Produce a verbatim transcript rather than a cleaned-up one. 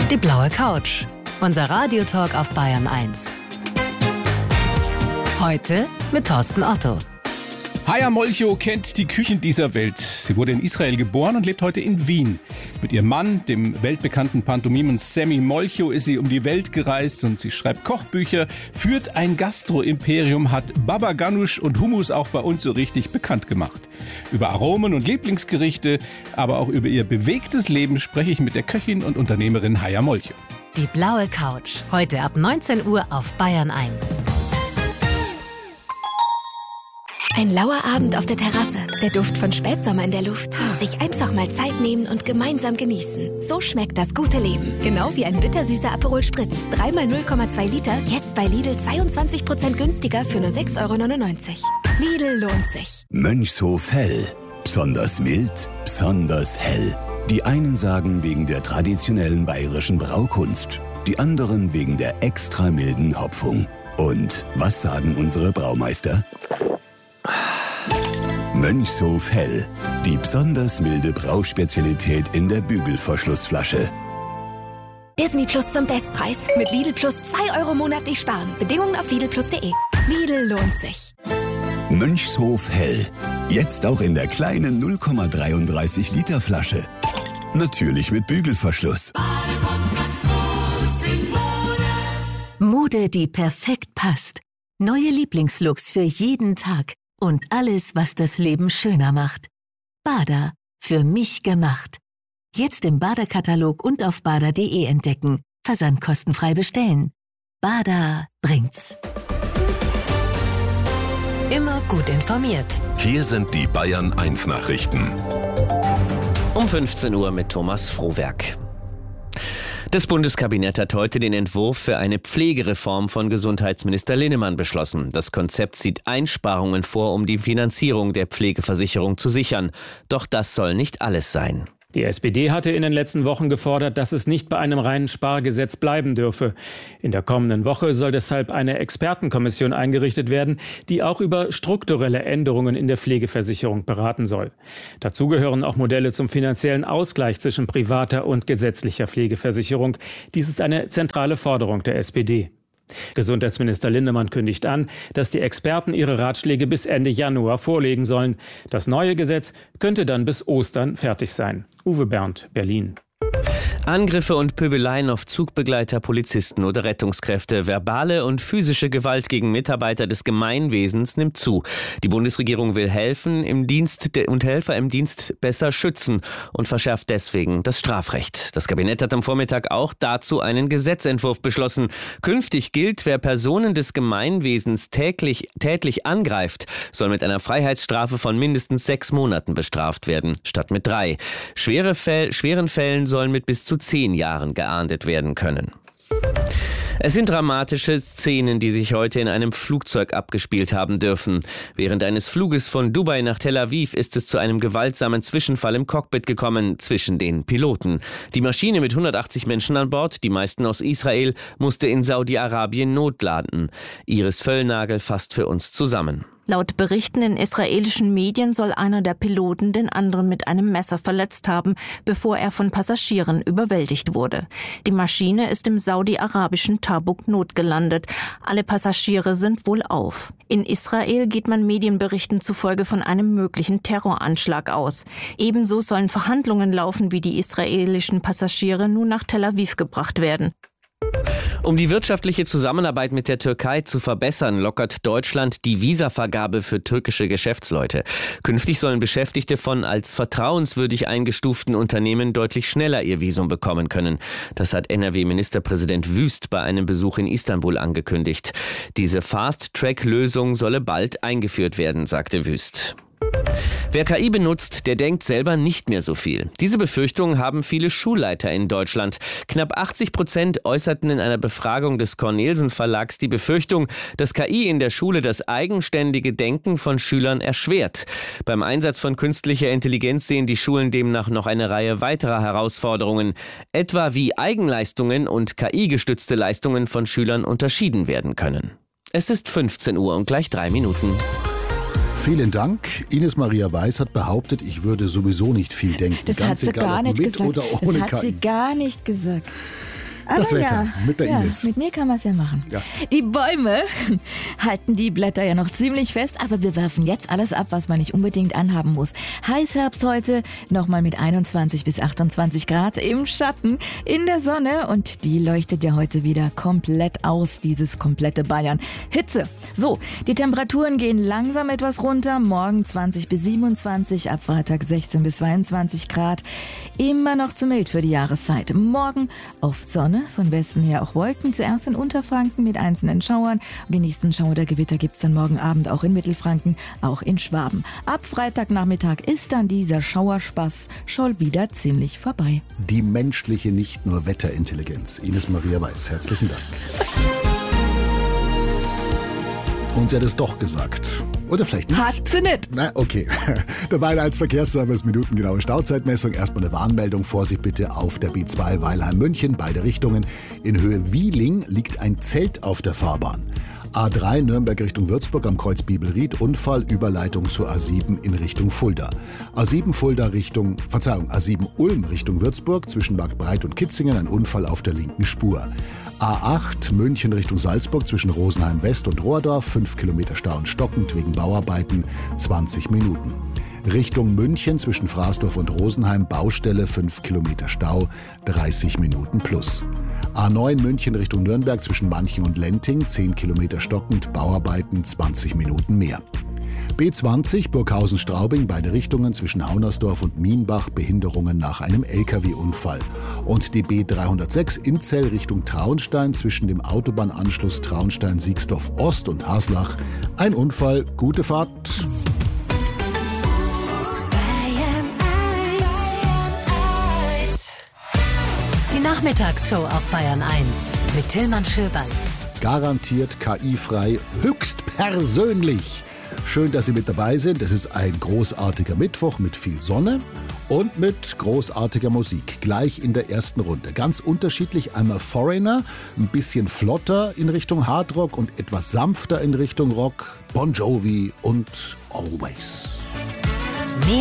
Die blaue Couch. Unser Radiotalk auf Bayern eins. Heute mit Thorsten Otto. Haya Molcho kennt die Küchen dieser Welt. Sie wurde in Israel geboren und lebt heute in Wien. Mit ihrem Mann, dem weltbekannten Pantomimen Sammy Molcho, ist sie um die Welt gereist und sie schreibt Kochbücher, führt ein Gastro-Imperium, hat Baba Ganoush und Hummus auch bei uns so richtig bekannt gemacht. Über Aromen und Lieblingsgerichte, aber auch über ihr bewegtes Leben spreche ich mit der Köchin und Unternehmerin Haya Molcho. Die blaue Couch. Heute ab neunzehn Uhr auf Bayern eins. Ein lauer Abend auf der Terrasse, der Duft von Spätsommer in der Luft. Sich einfach mal Zeit nehmen und gemeinsam genießen. So schmeckt das gute Leben. Genau wie ein bittersüßer Aperol Spritz. Dreimal null Komma zwei Liter, jetzt bei Lidl zweiundzwanzig Prozent günstiger für nur sechs Euro neunundneunzig. Lidl lohnt sich. Mönchshof Hell. Besonders mild, besonders hell. Die einen sagen wegen der traditionellen bayerischen Braukunst, die anderen wegen der extra milden Hopfung. Und was sagen unsere Braumeister? Mönchshof Hell, die besonders milde Brauspezialität in der Bügelverschlussflasche. Disney Plus zum Bestpreis. Mit Lidl Plus zwei Euro monatlich sparen. Bedingungen auf lidl plus punkt de. Lidl lohnt sich. Mönchshof Hell. Jetzt auch in der kleinen null Komma dreiunddreißig Liter Flasche. Natürlich mit Bügelverschluss. Mode, die perfekt passt. Neue Lieblingslooks für jeden Tag. Und alles, was das Leben schöner macht. Bada, für mich gemacht. Jetzt im Bada-Katalog und auf bada punkt de entdecken. Versandkostenfrei bestellen. Bada bringt's. Immer gut informiert. Hier sind die Bayern eins Nachrichten. Um fünfzehn Uhr mit Thomas Frohwerk. Das Bundeskabinett hat heute den Entwurf für eine Pflegereform von Gesundheitsminister Linnemann beschlossen. Das Konzept sieht Einsparungen vor, um die Finanzierung der Pflegeversicherung zu sichern. Doch das soll nicht alles sein. Die S P D hatte in den letzten Wochen gefordert, dass es nicht bei einem reinen Spargesetz bleiben dürfe. In der kommenden Woche soll deshalb eine Expertenkommission eingerichtet werden, die auch über strukturelle Änderungen in der Pflegeversicherung beraten soll. Dazu gehören auch Modelle zum finanziellen Ausgleich zwischen privater und gesetzlicher Pflegeversicherung. Dies ist eine zentrale Forderung der S P D. Gesundheitsminister Linnemann kündigt an, dass die Experten ihre Ratschläge bis Ende Januar vorlegen sollen. Das neue Gesetz könnte dann bis Ostern fertig sein. Uwe Berndt, Berlin. Angriffe und Pöbeleien auf Zugbegleiter, Polizisten oder Rettungskräfte, verbale und physische Gewalt gegen Mitarbeiter des Gemeinwesens nimmt zu. Die Bundesregierung will helfen im Dienst und Helfer im Dienst besser schützen und verschärft deswegen das Strafrecht. Das Kabinett hat am Vormittag auch dazu einen Gesetzentwurf beschlossen. Künftig gilt, wer Personen des Gemeinwesens täglich, tätlich angreift, soll mit einer Freiheitsstrafe von mindestens sechs Monaten bestraft werden, statt mit drei. Schwere Fäll, schweren Fällen sollen mit bis zu zehn Jahren geahndet werden können. Es sind dramatische Szenen, die sich heute in einem Flugzeug abgespielt haben dürfen. Während eines Fluges von Dubai nach Tel Aviv ist es zu einem gewaltsamen Zwischenfall im Cockpit gekommen zwischen den Piloten. Die Maschine mit hundertachtzig Menschen an Bord, die meisten aus Israel, musste in Saudi-Arabien notlanden. Iris Völlnagel fasst für uns zusammen. Laut Berichten in israelischen Medien soll einer der Piloten den anderen mit einem Messer verletzt haben, bevor er von Passagieren überwältigt wurde. Die Maschine ist im saudi-arabischen Tabuk notgelandet. Alle Passagiere sind wohlauf. In Israel geht man Medienberichten zufolge von einem möglichen Terroranschlag aus. Ebenso sollen Verhandlungen laufen, wie die israelischen Passagiere nun nach Tel Aviv gebracht werden. Um die wirtschaftliche Zusammenarbeit mit der Türkei zu verbessern, lockert Deutschland die Visavergabe für türkische Geschäftsleute. Künftig sollen Beschäftigte von als vertrauenswürdig eingestuften Unternehmen deutlich schneller ihr Visum bekommen können. Das hat N R W-Ministerpräsident Wüst bei einem Besuch in Istanbul angekündigt. Diese Fast-Track-Lösung solle bald eingeführt werden, sagte Wüst. Wer K I benutzt, der denkt selber nicht mehr so viel. Diese Befürchtung haben viele Schulleiter in Deutschland. Knapp achtzig Prozent äußerten in einer Befragung des Cornelsen Verlags die Befürchtung, dass K I in der Schule das eigenständige Denken von Schülern erschwert. Beim Einsatz von künstlicher Intelligenz sehen die Schulen demnach noch eine Reihe weiterer Herausforderungen, etwa wie Eigenleistungen und K I-gestützte Leistungen von Schülern unterschieden werden können. Es ist fünfzehn Uhr und gleich drei Minuten. Vielen Dank. Ines Maria Weiß hat behauptet, ich würde sowieso nicht viel denken. Das Ganz hat sie egal, gar ob nicht mit gesagt. oder ohne das hat K I. sie gar nicht gesagt. Das Aber Wetter ja, mit der ja, Ines. mit mir kann man es ja machen. Ja. Die Bäume halten die Blätter ja noch ziemlich fest, aber wir werfen jetzt alles ab, was man nicht unbedingt anhaben muss. Heißherbst heute, nochmal mit einundzwanzig bis achtundzwanzig Grad im Schatten, in der Sonne und die leuchtet ja heute wieder komplett aus, dieses komplette Bayern. Hitze. So, die Temperaturen gehen langsam etwas runter, morgen zwanzig bis siebenundzwanzig, ab Freitag sechzehn bis zweiundzwanzig Grad. Immer noch zu mild für die Jahreszeit. Morgen oft Sonne, von Westen her auch Wolken, zuerst in Unterfranken mit einzelnen Schauern. Und die nächsten Schauer oder Gewitter gibt es dann morgen Abend auch in Mittelfranken, auch in Schwaben. Ab Freitagnachmittag ist dann dieser Schauerspaß schon wieder ziemlich vorbei. Die menschliche, nicht nur Wetterintelligenz. Ines Maria Weiß, herzlichen Dank. Und sie hat es doch gesagt. Oder vielleicht nicht. Hat sie nicht. Na, okay. Dabei als Verkehrsservice minutengenaue Stauzeitmessung. Erstmal eine Warnmeldung. Vorsicht bitte auf der B zwei Weilheim-München, beide Richtungen. In Höhe Wieling liegt ein Zelt auf der Fahrbahn. A drei Nürnberg Richtung Würzburg am Kreuz Bibelried, Unfall, Überleitung zur A sieben in Richtung Fulda. A sieben Fulda Richtung, Verzeihung, A sieben Ulm Richtung Würzburg, zwischen Marktbreit und Kitzingen ein Unfall auf der linken Spur. A acht München Richtung Salzburg zwischen Rosenheim West und Rohrdorf, fünf Kilometer Stau und stockend wegen Bauarbeiten, zwanzig Minuten. Richtung München zwischen Fraßdorf und Rosenheim, Baustelle, fünf Kilometer Stau, dreißig Minuten plus. A neun München Richtung Nürnberg zwischen Manching und Lenting, zehn Kilometer stockend, Bauarbeiten, zwanzig Minuten mehr. B zwanzig Burghausen-Straubing, beide Richtungen zwischen Haunersdorf und Mienbach, Behinderungen nach einem L K W-Unfall. Und die B dreihundertsechs Inzell Richtung Traunstein zwischen dem Autobahnanschluss Traunstein-Siegsdorf-Ost und Haslach, ein Unfall, gute Fahrt. Die Nachmittagsshow auf Bayern eins mit Tillmann Schöberl. Garantiert K I-frei, höchstpersönlich. Schön, dass Sie mit dabei sind. Es ist ein großartiger Mittwoch mit viel Sonne und mit großartiger Musik. Gleich in der ersten Runde. Ganz unterschiedlich. Einmal Foreigner, ein bisschen flotter in Richtung Hardrock und etwas sanfter in Richtung Rock. Bon Jovi und Always.